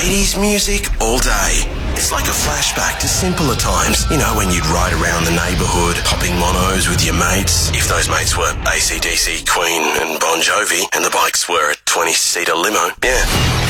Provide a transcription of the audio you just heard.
80s music all day. It's like a flashback to simpler times. You know, when you'd ride around the neighbourhood, popping monos with your mates. If those mates were AC/DC, Queen and Bon Jovi, and the bikes were a 20-seater limo. Yeah.